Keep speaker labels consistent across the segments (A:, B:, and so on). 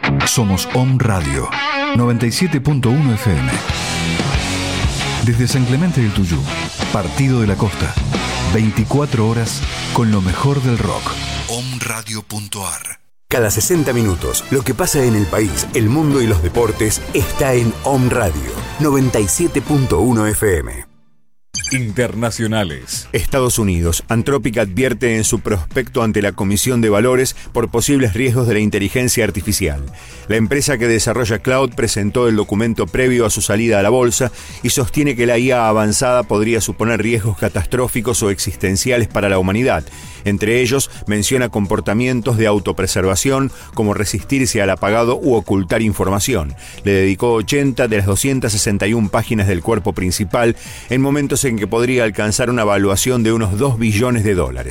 A: Somos Om Radio 97.1 FM. Desde San Clemente del Tuyú, Partido de la Costa, 24 horas con lo mejor del rock. Omradio.ar.
B: Cada 60 minutos, lo que pasa en el país, el mundo y los deportes está en Om Radio 97.1 FM.
C: Internacionales.
B: Estados Unidos. Anthropic advierte en su prospecto ante la Comisión de Valores por posibles riesgos de la inteligencia artificial. La empresa que desarrolla Cloud presentó el documento previo a su salida a la bolsa y sostiene que la IA avanzada podría suponer riesgos catastróficos o existenciales para la humanidad. Entre ellos, menciona comportamientos de autopreservación, como resistirse al apagado u ocultar información. Le dedicó 80 de las 261 páginas del cuerpo principal en momentos en que podría alcanzar una valuación de unos $2 billones.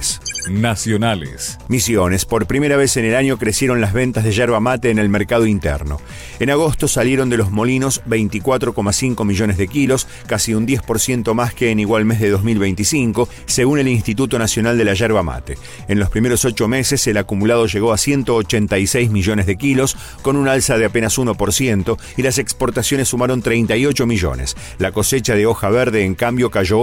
C: Nacionales.
B: Misiones. Por primera vez en el año crecieron las ventas de yerba mate en el mercado interno. En agosto salieron de los molinos 24,5 millones de kilos, casi un 10% más que en igual mes de 2025, según el Instituto Nacional de la Yerba Mate. En los primeros 8 meses el acumulado llegó a 186 millones de kilos, con un alza de apenas 1%, y las exportaciones sumaron 38 millones. La cosecha de hoja verde, en cambio, cayó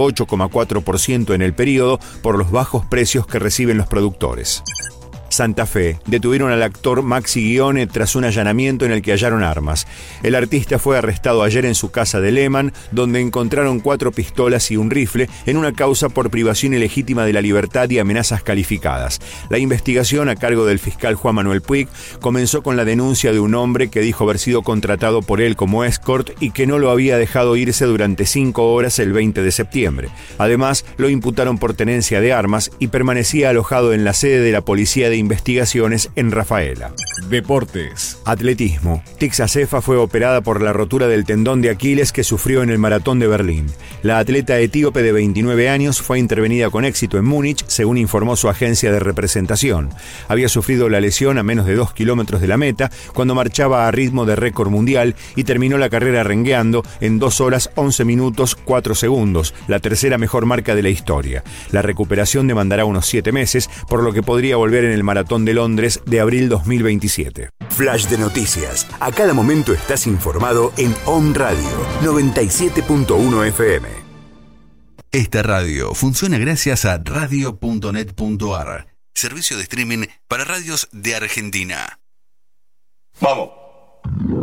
B: 8,4% en el periodo por los bajos precios que reciben los productores. Santa Fe. Detuvieron al actor Maxi Guione tras un allanamiento en el que hallaron armas. El artista fue arrestado ayer en su casa de Lehman, donde encontraron 4 pistolas y un rifle en una causa por privación ilegítima de la libertad y amenazas calificadas. La investigación, a cargo del fiscal Juan Manuel Puig, comenzó con la denuncia de un hombre que dijo haber sido contratado por él como escort y que no lo había dejado irse durante 5 horas el 20 de septiembre. Además, lo imputaron por tenencia de armas y permanecía alojado en la sede de la Policía de Investigaciones en Rafaela.
C: Deportes.
B: Atletismo. Tixa Sefa fue operada por la rotura del tendón de Aquiles que sufrió en el maratón de Berlín. La atleta etíope de 29 años fue intervenida con éxito en Múnich, según informó su agencia de representación. Había sufrido la lesión a menos de 2 kilómetros de la meta cuando marchaba a ritmo de récord mundial y terminó la carrera rengueando en 2 horas 11 minutos 4 segundos, la tercera mejor marca de la historia. La recuperación demandará unos 7 meses, por lo que podría volver en el Maratón de Londres de abril 2027. Flash de noticias. A cada momento estás informado en Om Radio 97.1 FM.
A: Esta radio funciona gracias a radio.net.ar, servicio de streaming para radios de Argentina.
D: Vamos.